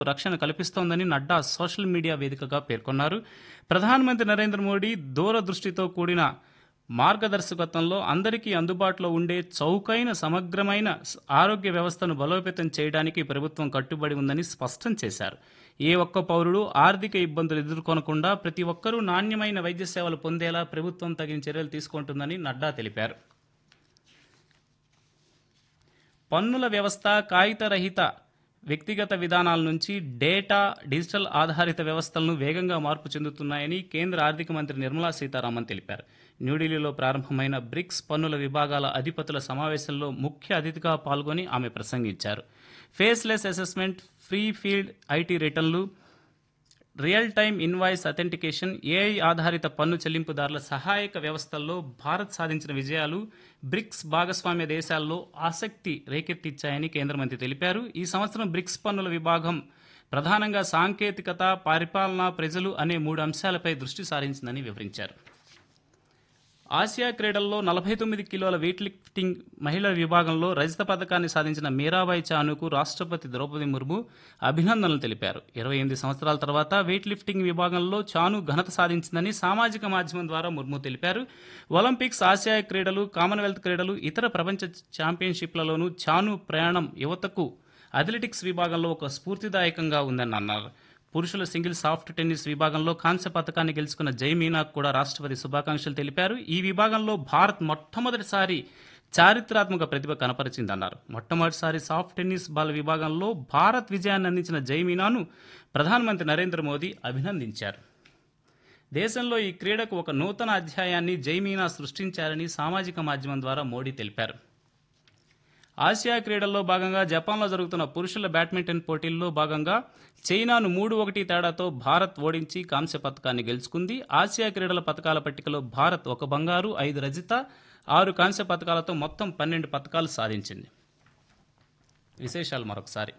రక్షణ కల్పిస్తోందని Nadda social media వేదికగా పేర్కొన్నారు. ప్రధానమంత్రి నరేంద్ర మోడీ దూరదృష్టితో కూడిన మార్గదర్శకత్వంలో అందరికీ అందుబాటులో ఉండే చౌకైన సమగ్రమైన ఆరోగ్య వ్యవస్థను బలోపేతం చేయడానికి ప్రభుత్వం కట్టుబడి ఉందని స్పష్టం చేశారు. ఏ ఒక్క పౌరుడు ఆర్థిక ఇబ్బందులు ఎదుర్కొనకుండా ప్రతి ఒక్కరూ నాణ్యమైన వైద్య సేవలు పొందేలా ప్రభుత్వం తగిన చర్యలు తీసుకుంటుందని నడ్డా తెలిపారు. పన్నుల వ్యవస్థ కాగితరహిత వ్యక్తిగత విధానాల నుంచి డేటా డిజిటల్ ఆధారిత వ్యవస్థలను వేగంగా మార్పు చెందుతున్నాయని కేంద్ర ఆర్థిక మంత్రి నిర్మలా సీతారామన్ తెలిపారు. న్యూఢిల్లీలో ప్రారంభమైన బ్రిక్స్ పన్నుల విభాగాల అధిపతుల సమావేశంలో ముఖ్య అతిథిగా పాల్గొని ఆమె ప్రసంగించారు. Faceless assessment, free field IT రిటర్న్లు, real time invoice authentication, AI ఆధారిత పన్ను చెల్లింపుదారుల సహాయక వ్యవస్థల్లో భారత్ సాధించిన విజయాలు బ్రిక్స్ భాగస్వామ్య దేశాల్లో ఆసక్తి రేకెత్తించాయని కేంద్ర మంత్రి తెలిపారు. ఈ సంవత్సరం బ్రిక్స్ పన్నుల విభాగం ప్రధానంగా సాంకేతికత, పరిపాలన, ప్రజలు అనే 3 అంశాలపై దృష్టి సారించిందని వివరించారు. ఆసియా క్రీడల్లో 49 కిలోల వెయిట్ లిఫ్టింగ్ మహిళల విభాగంలో రజత పథకాన్ని సాధించిన మీరాబాయి చానుకు రాష్ట్రపతి ద్రౌపది ముర్ము అభినందనలు తెలిపారు. 28 సంవత్సరాల తర్వాత వెయిట్ లిఫ్టింగ్ విభాగంలో చాను ఘనత సాధించిందని సామాజిక మాధ్యమం ద్వారా ముర్ము తెలిపారు. ఒలింపిక్స్, ఆసియా క్రీడలు, కామన్వెల్త్ క్రీడలు, ఇతర ప్రపంచ ఛాంపియన్షిప్లలోనూ చాను ప్రయాణం యువతకు అథ్లెటిక్స్ విభాగంలో ఒక స్ఫూర్తిదాయకంగా ఉందని అన్నారు. పురుషుల సింగిల్ సాఫ్ట్ టెన్నిస్ విభాగంలో కాంస్య పథకాన్ని గెలుచుకున్న జై మీనాకు కూడా రాష్ట్రపతి శుభాకాంక్షలు తెలిపారు. ఈ విభాగంలో భారత్ మొట్టమొదటిసారి చారిత్రాత్మక ప్రతిభ కనపరిచిందన్నారు. మొట్టమొదటిసారి సాఫ్ట్ టెన్నిస్ బాల్ విభాగంలో భారత్ విజయాన్ని అందించిన జై మీనాను ప్రధానమంత్రి నరేంద్ర మోదీ అభినందించారు. దేశంలో ఈ క్రీడకు ఒక నూతన అధ్యాయాన్ని జై మీనా సృష్టించారని సామాజిక మాధ్యమం ద్వారా మోడీ తెలిపారు. ఆసియా క్రీడల్లో భాగంగా జపాన్లో జరుగుతున్న పురుషుల బ్యాడ్మింటన్ పోటీల్లో భాగంగా చైనాను 3-1 తేడాతో భారత్ ఓడించి కాంస్య పథకాన్ని గెలుచుకుంది. ఆసియా క్రీడల పథకాల పట్టికలో భారత్ 1 బంగారు, 5 రజత, 6 కాంస్య పథకాలతో మొత్తం 12 పథకాలు సాధించింది. విశేషాలు మరొకసారి.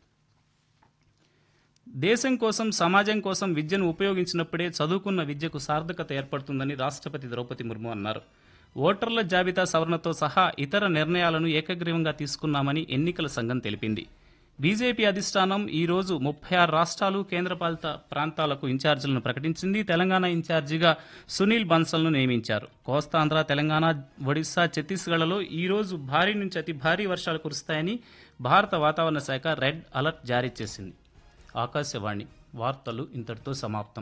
దేశం కోసం, సమాజం కోసం విద్యను ఉపయోగించినప్పుడే చదువుకున్న విద్యకు సార్థకత ఏర్పడుతుందని రాష్ట్రపతి ద్రౌపది ముర్ము అన్నారు. ఓటర్ల జాబితా సవరణతో సహా ఇతర నిర్ణయాలను ఏకగ్రీవంగా తీసుకున్నామని ఎన్నికల సంఘం తెలిపింది. బీజేపీ అధిష్టానం ఈ రోజు 36 రాష్ట్రాలు, కేంద్రపాలిత ప్రాంతాలకు ఇన్ఛార్జీలను ప్రకటించింది. తెలంగాణ ఇన్ఛార్జిగా సునీల్ బన్సల్ను నియమించారు. కోస్తాంధ్ర, తెలంగాణ, ఒడిశా, ఛత్తీస్గఢ్లలో ఈ రోజు భారీ నుంచి అతి భారీ వర్షాలు కురుస్తాయని భారత వాతావరణ శాఖ రెడ్ అలర్ట్ జారీ చేసింది. ఆకాశవాణి వార్తలు ఇంతటితో సమాప్తం.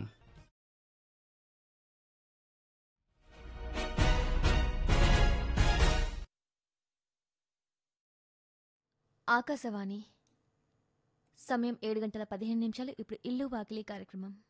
ఆకాశవాణి సమయం 7 గంటల 15 నిమిషాలు. ఇప్పుడు ఇల్లు వాకిలి కార్యక్రమం.